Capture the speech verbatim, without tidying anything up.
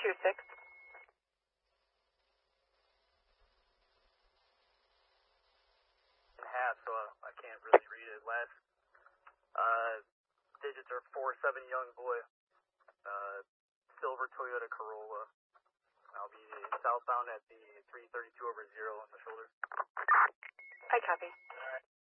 two six. Half, so I can't really read it. Last uh, digits are four seven young boy. Uh, silver Toyota Corolla. I'll be southbound at the three thirty-two over zero on the shoulder. I copy.